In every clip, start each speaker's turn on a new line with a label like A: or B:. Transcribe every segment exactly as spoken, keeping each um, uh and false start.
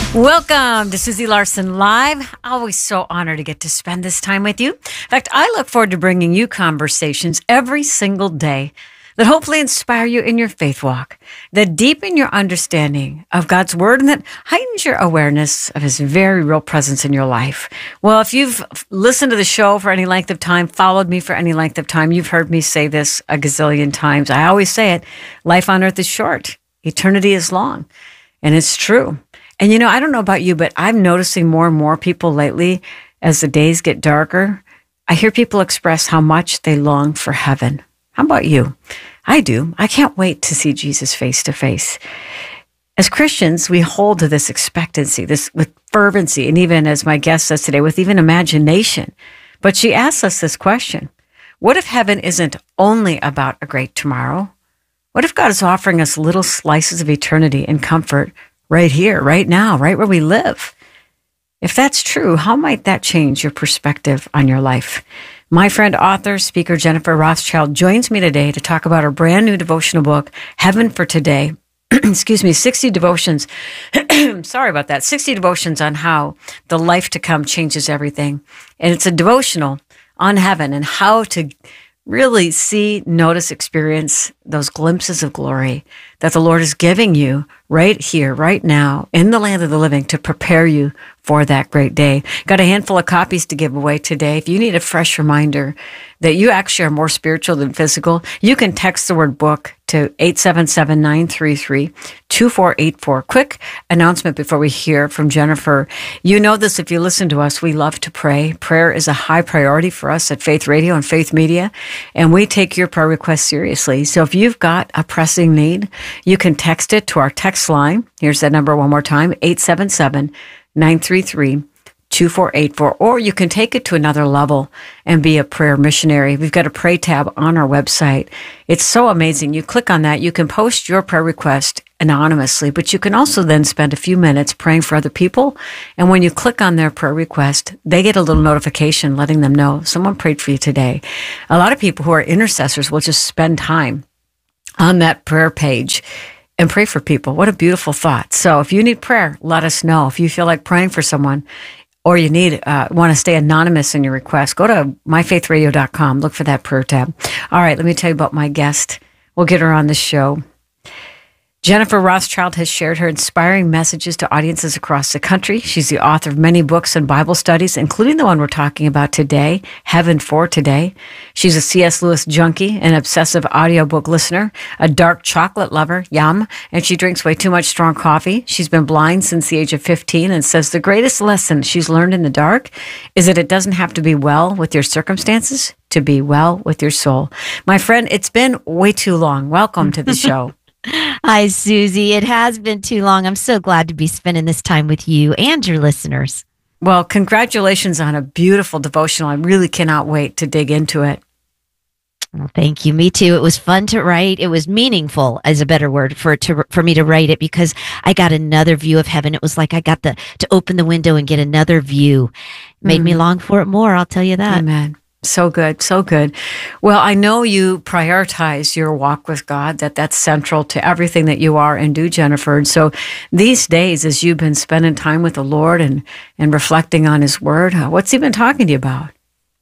A: Welcome to Susie Larson Live. Always so honored to get to spend this time with you. In fact, I look forward to bringing you conversations every single day that hopefully inspire you in your faith walk, that deepen your understanding of God's Word, and that heightens your awareness of His very real presence in your life. Well, if you've listened to the show for any length of time, followed me for any length of time, you've heard me say this a gazillion times. I always say it, life on earth is short, eternity is long, and it's true. And, you know, I don't know about you, but I'm noticing more and more people lately, as the days get darker, I hear people express how much they long for heaven. How about you? I do. I can't wait to see Jesus face to face. As Christians, we hold to this expectancy, this with fervency, and even, as my guest says today, with even imagination. But she asks us this question: what if heaven isn't only about a great tomorrow? What if God is offering us little slices of eternity and comfort right here, right now, right where we live? If that's true, how might that change your perspective on your life? My friend, author, speaker Jennifer Rothschild joins me today to talk about her brand new devotional book, Heaven for Today. Excuse me, sixty devotions. Sorry about that. sixty devotions on how the life to come changes everything. And it's a devotional on heaven and how to really see, notice, experience those glimpses of glory that the Lord is giving you right here, right now, in the land of the living to prepare you for that great day. Got a handful of copies to give away today. If you need a fresh reminder that you actually are more spiritual than physical, you can text the word book to eight seven seven, nine three three, two four eight four. Quick announcement before we hear from Jennifer. You know this if you listen to us. We love to pray. Prayer is a high priority for us at Faith Radio and Faith Media, and we take your prayer requests seriously. So if you've got a pressing need, you can text it to our text line. Here's that number one more time, eight seven seven, nine three three, two four eight four. Or you can take it to another level and be a prayer missionary. We've got a pray tab on our website. It's so amazing. You click on that, you can post your prayer request anonymously, but you can also then spend a few minutes praying for other people. And when you click on their prayer request, they get a little notification letting them know someone prayed for you today. A lot of people who are intercessors will just spend time on that prayer page and pray for people. What a beautiful thought. So if you need prayer, let us know. If you feel like praying for someone, or you need uh, want to stay anonymous in your request, go to my faith radio dot com. Look for that prayer tab. All right, let me tell you about my guest. We'll get her on the show. Jennifer Rothschild has shared her inspiring messages to audiences across the country. She's the author of many books and Bible studies, including the one we're talking about today, Heaven for Today. She's a C S Lewis junkie, an obsessive audiobook listener, a dark chocolate lover, yum, and she drinks way too much strong coffee. She's been blind since the age of fifteen and says the greatest lesson she's learned in the dark is that it doesn't have to be well with your circumstances to be well with your soul. My friend, it's been way too long. Welcome to the show.
B: Hi, Susie. It has been too long. I'm so glad to be spending this time with you and your listeners.
A: Well, congratulations on a beautiful devotional. I really cannot wait to dig into it.
B: Well, thank you. Me too. It was fun to write. It was meaningful, is a better word for to for me to write it, because I got another view of heaven. It was like I got the to open the window and get another view. Made mm. me long for it more. I'll tell you that.
A: Amen. So good, so good. Well, I know you prioritize your walk with God, that that's central to everything that you are and do, Jennifer. And so these days, as you've been spending time with the Lord and, and reflecting on His Word, what's He been talking to you about?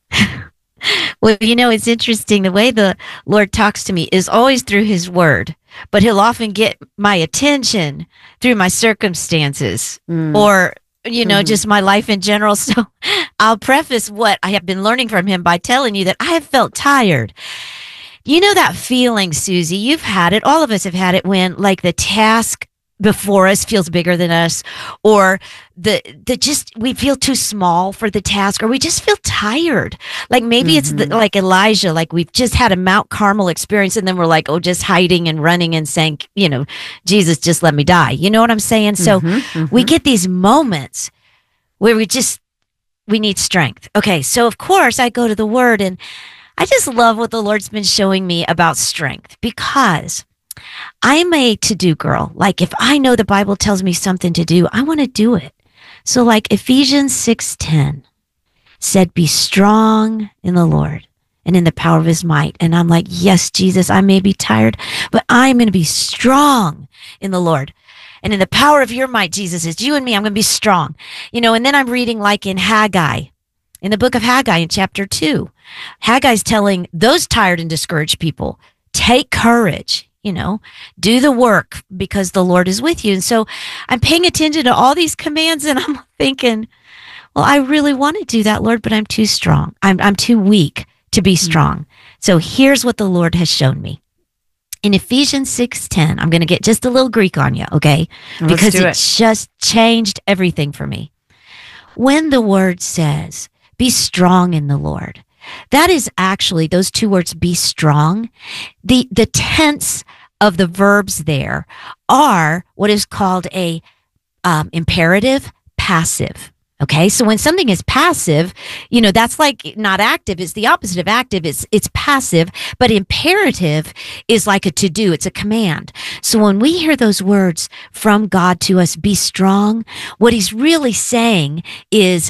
B: Well, you know, it's interesting. The way the Lord talks to me is always through His Word, but He'll often get my attention through my circumstances mm. or you know, mm-hmm. just my life in general. So I'll preface what I have been learning from Him by telling you that I have felt tired. You know that feeling, Susie, you've had it. All of us have had it when like the task before us feels bigger than us, or the, the just, we feel too small for the task, or we just feel tired. Like maybe mm-hmm. it's the, like Elijah, like we've just had a Mount Carmel experience and then we're like, oh, just hiding and running and saying, you know, Jesus, just let me die. You know what I'm saying? So mm-hmm, mm-hmm. we get these moments where we just, we need strength. Okay. So of course I go to the Word, and I just love what the Lord's been showing me about strength, because I'm a to-do girl. Like if I know the Bible tells me something to do, I want to do it. So like Ephesians six ten said, be strong in the Lord and in the power of His might. And I'm like, yes, Jesus, I may be tired, but I'm going to be strong in the Lord. And in the power of your might, Jesus, it's you and me. I'm going to be strong. You know, and then I'm reading like in Haggai, in the book of Haggai in chapter two. Haggai's telling those tired and discouraged people, take courage, you know, do the work because the Lord is with you. And so I'm paying attention to all these commands and I'm thinking, well, I really want to do that, Lord, but I'm too strong. I'm, I'm too weak to be strong. Mm-hmm. So here's what the Lord has shown me. In Ephesians six ten, I'm going to get just a little Greek on you, okay?
A: Let's
B: because
A: do
B: it,
A: it
B: just changed everything for me. When the word says, be strong in the Lord, that is actually, those two words, be strong, the, the tense of the verbs there are what is called a um, imperative passive. Okay, so when something is passive, you know, that's like not active. It's the opposite of active. It's it's passive, but imperative is like a to-do. It's a command. So when we hear those words from God to us, be strong, what he's really saying is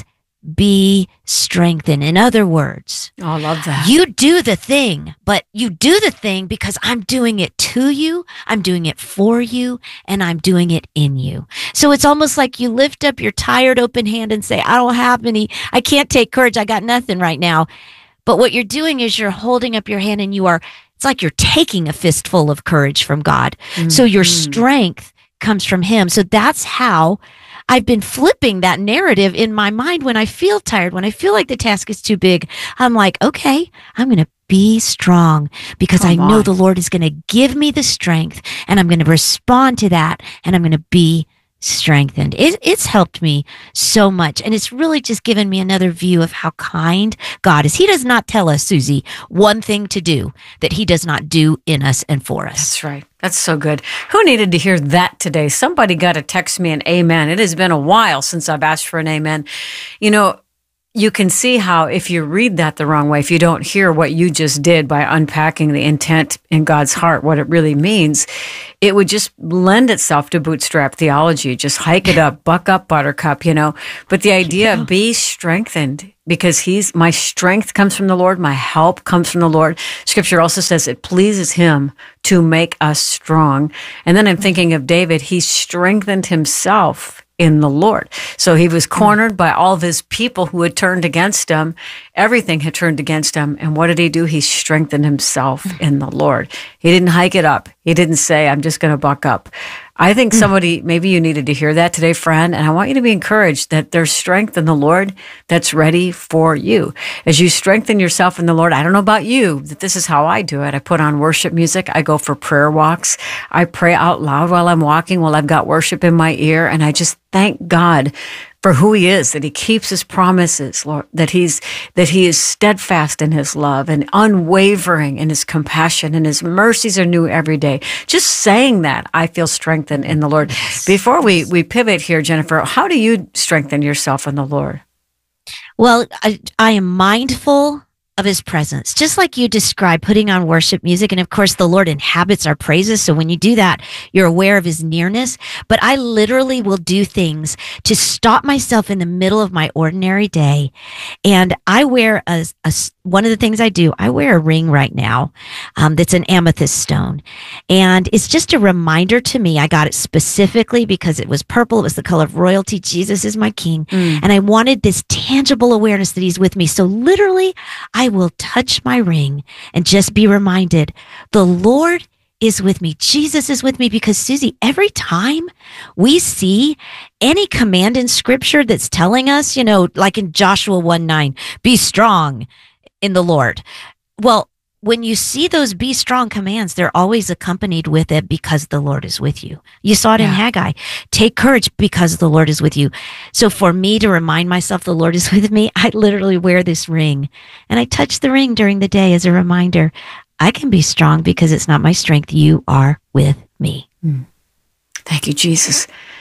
B: be strengthened. In other words,
A: oh, I love that.
B: You do the thing, but you do the thing because I'm doing it to you, I'm doing it for you, and I'm doing it in you. So it's almost like you lift up your tired open hand and say, I don't have any, I can't take courage, I got nothing right now. But what you're doing is you're holding up your hand and you are, it's like you're taking a fistful of courage from God. Mm-hmm. So your strength comes from him. So that's how I've been flipping that narrative in my mind when I feel tired, when I feel like the task is too big. I'm like, okay, I'm going to be strong because Come I know on. the Lord is going to give me the strength and I'm going to respond to that and I'm going to be strengthened. It, it's helped me so much. And it's really just given me another view of how kind God is. He does not tell us, Susie, one thing to do that he does not do in us and for us.
A: That's right. That's so good. Who needed to hear that today? Somebody got to text me an amen. It has been a while since I've asked for an amen. You know, you can see how if you read that the wrong way, if you don't hear what you just did by unpacking the intent in God's heart, what it really means, it would just lend itself to bootstrap theology. Just hike it up, buck up, buttercup, you know. But the idea, yeah. be strengthened because he's, my strength comes from the Lord. My help comes from the Lord. Scripture also says it pleases him to make us strong. And then I'm thinking of David. He strengthened himself in the Lord. So he was cornered by all of his people who had turned against him. Everything had turned against him. And what did he do? He strengthened himself in the Lord. He didn't hike it up. He didn't say, I'm just going to buck up. I think somebody, maybe you needed to hear that today, friend, and I want you to be encouraged that there's strength in the Lord that's ready for you. As you strengthen yourself in the Lord, I don't know about you, that this is how I do it. I put on worship music. I go for prayer walks. I pray out loud while I'm walking, while I've got worship in my ear, and I just thank God for who he is, that he keeps his promises, Lord, that he's, that he is steadfast in his love and unwavering in his compassion and his mercies are new every day. Just saying that, I feel strengthened in the Lord. Yes. Before we, we pivot here, Jennifer, how do you strengthen yourself in the Lord?
B: Well, I, I am mindful of his presence, just like you described, putting on worship music. And of course, the Lord inhabits our praises. So when you do that, you're aware of his nearness. But I literally will do things to stop myself in the middle of my ordinary day. And I wear a, a one of the things I do, I wear a ring right now um, that's an amethyst stone. And it's just a reminder to me. I got it specifically because it was purple. It was the color of royalty. Jesus is my king. Mm. And I wanted this tangible awareness that he's with me. So literally, I will touch my ring and just be reminded the Lord is with me. Jesus is with me because, Susie, every time we see any command in scripture that's telling us, you know, like in Joshua one nine, be strong in the Lord. Well, when you see those be strong commands, they're always accompanied with it because the Lord is with you. You saw it yeah. in Haggai. Take courage because the Lord is with you. So for me to remind myself the Lord is with me, I literally wear this ring and I touch the ring during the day as a reminder. I can be strong because it's not my strength. You are with me.
A: Mm. Thank you, Jesus.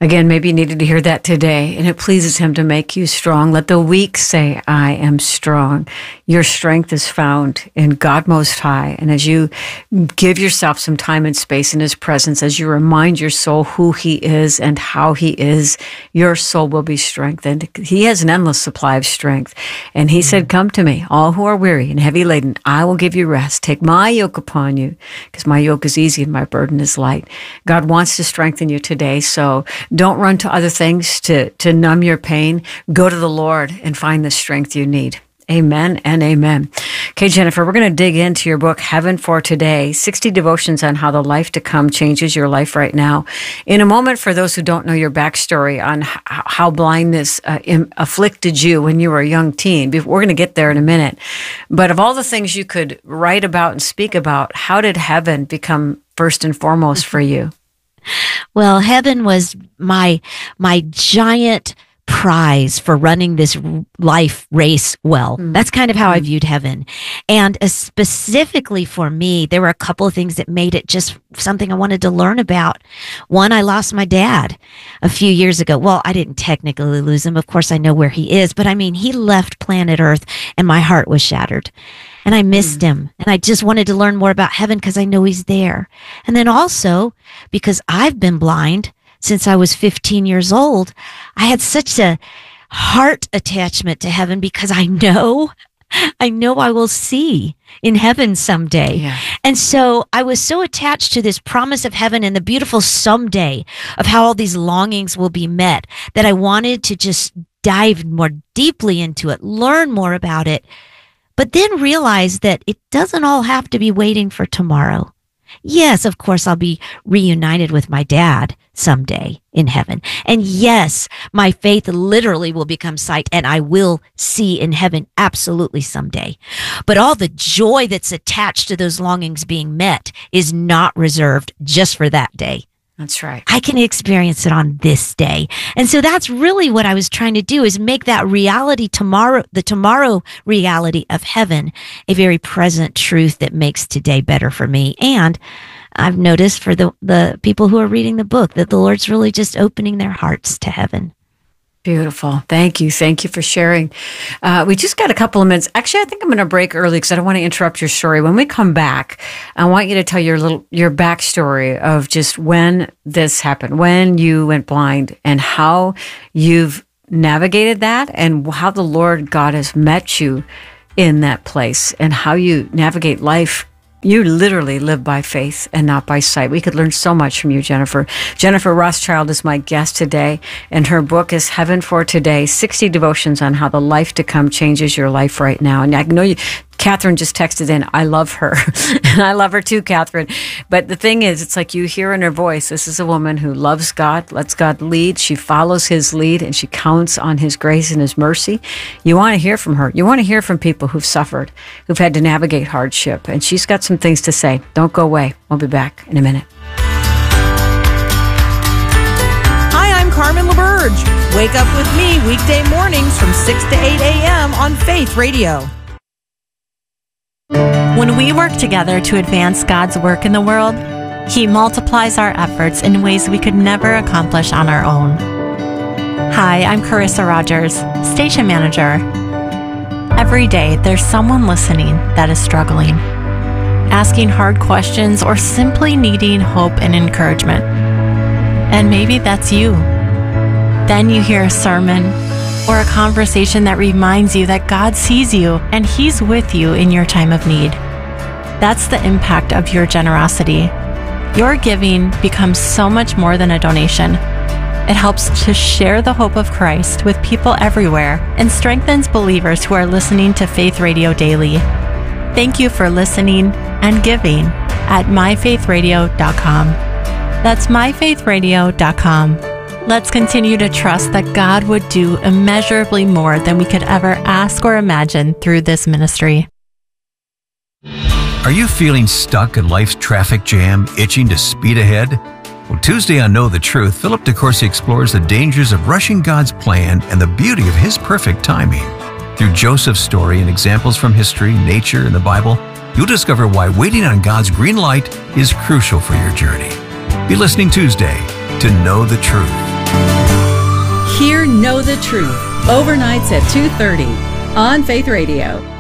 A: Again, maybe you needed to hear that today, and it pleases him to make you strong. Let the weak say, I am strong. Your strength is found in God Most High. And as you give yourself some time and space in his presence, as you remind your soul who he is and how he is, your soul will be strengthened. He has an endless supply of strength. And he mm-hmm. said, come to me, all who are weary and heavy laden, I will give you rest. Take my yoke upon you, because my yoke is easy and my burden is light. God wants to strengthen you today, so don't run to other things to, to numb your pain. Go to the Lord and find the strength you need. Amen and amen. Okay, Jennifer, we're going to dig into your book, Heaven for Today, sixty Devotions on How the Life to Come Changes Your Life Right Now. In a moment, for those who don't know your backstory on how blindness uh, afflicted you when you were a young teen, we're going to get there in a minute. But of all the things you could write about and speak about, how did heaven become first and foremost for you?
B: Well, heaven was my my giant prize for running this life race well. Mm. That's kind of how I viewed heaven. And uh, specifically for me, there were a couple of things that made it just something I wanted to learn about. One, I lost my dad a few years ago. Well, I didn't technically lose him. Of course, I know where he is. But I mean, he left planet Earth and my heart was shattered. And I missed mm. him. And I just wanted to learn more about heaven because I know he's there. And then also, because I've been blind since I was fifteen years old, I had such a heart attachment to heaven because I know, I know I will see in heaven someday. Yeah. And so I was so attached to this promise of heaven and the beautiful someday of how all these longings will be met that I wanted to just dive more deeply into it, learn more about it, but then realize that it doesn't all have to be waiting for tomorrow. Yes, of course, I'll be reunited with my dad someday in heaven. And yes, my faith literally will become sight and I will see in heaven absolutely someday. But all the joy that's attached to those longings being met is not reserved just for that day.
A: That's right.
B: I can experience it on this day. And so that's really what I was trying to do, is make that reality tomorrow, the tomorrow reality of heaven, a very present truth that makes today better for me. And I've noticed for the, the people who are reading the book that the Lord's really just opening their hearts to heaven.
A: Beautiful. Thank you. Thank you for sharing. Uh, we just got a couple of minutes. Actually, I think I'm going to break early because I don't want to interrupt your story. When we come back, I want you to tell your little your backstory of just when this happened, when you went blind, and how you've navigated that, and how the Lord God has met you in that place, and how you navigate life. You literally live by faith and not by sight. We could learn so much from you, Jennifer. Jennifer Rothschild is my guest today, and her book is Heaven for Today, sixty Devotions on How the Life to Come Changes Your Life Right Now. And I know you, Catherine just texted in, I love her. And I love her too, Catherine. But the thing is, it's like you hear in her voice, this is a woman who loves God, lets God lead. She follows his lead, and she counts on his grace and his mercy. You want to hear from her. You want to hear from people who've suffered, who've had to navigate hardship. And she's got some things to say. Don't go away. We'll be back in a minute.
C: Hi, I'm Carmen LaBerge. Wake up with me weekday mornings from six to eight a.m. on Faith Radio.
D: When we work together to advance God's work in the world, He multiplies our efforts in ways we could never accomplish on our own. Hi, I'm Carissa Rogers, Station Manager. Every day, there's someone listening that is struggling, asking hard questions, or simply needing hope and encouragement. And maybe that's you. Then you hear a sermon or a conversation that reminds you that God sees you and He's with you in your time of need. That's the impact of your generosity. Your giving becomes so much more than a donation. It helps to share the hope of Christ with people everywhere and strengthens believers who are listening to Faith Radio daily. Thank you for listening and giving at my faith radio dot com. That's my faith radio dot com. Let's continue to trust that God would do immeasurably more than we could ever ask or imagine through this ministry.
E: Are you feeling stuck in life's traffic jam, itching to speed ahead? Well, Tuesday on Know the Truth, Philip DeCourcy explores the dangers of rushing God's plan and the beauty of His perfect timing. Through Joseph's story and examples from history, nature, and the Bible, you'll discover why waiting on God's green light is crucial for your journey. Be listening Tuesday to Know the Truth.
F: Know the Truth, overnights at two thirty on Faith Radio.